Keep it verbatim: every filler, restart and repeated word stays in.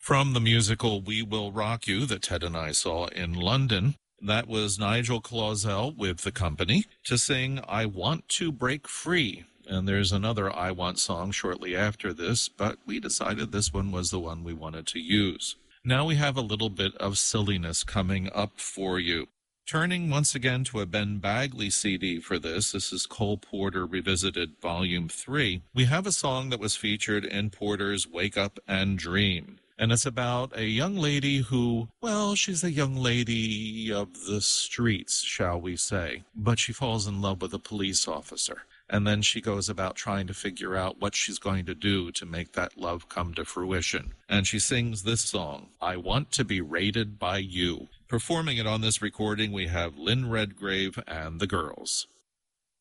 From the musical We Will Rock You that Ted and I saw in London, that was Nigel Clauzel with the company to sing I Want to Break Free. And there's another I Want song shortly after this, but we decided this one was the one we wanted to use. Now we have a little bit of silliness coming up for you. Turning once again to a Ben Bagley C D for this, this is Cole Porter Revisited Volume three. We have a song that was featured in Porter's Wake Up and Dream. And it's about a young lady who, well, she's a young lady of the streets, shall we say. But she falls in love with a police officer. And then she goes about trying to figure out what she's going to do to make that love come to fruition. And she sings this song, I Want to Be Rated by You. Performing it on this recording, we have Lynn Redgrave and the Girls.